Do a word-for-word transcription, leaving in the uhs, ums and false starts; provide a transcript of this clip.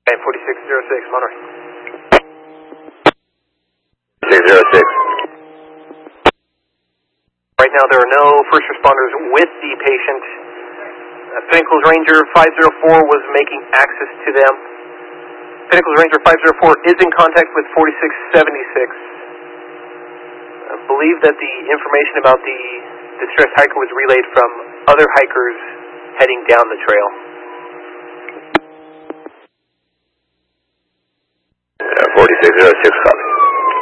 Okay, forty-six oh six, Monterey. six oh six. Right now there are no first responders with the patient. Uh, Pinnacles Ranger five oh four was making access to them. Pinnacles Ranger five oh four is in contact with forty-six seventy-six. I believe that the information about the distressed hiker was relayed from other hikers heading down the trail. Uh, forty-six oh six, copy.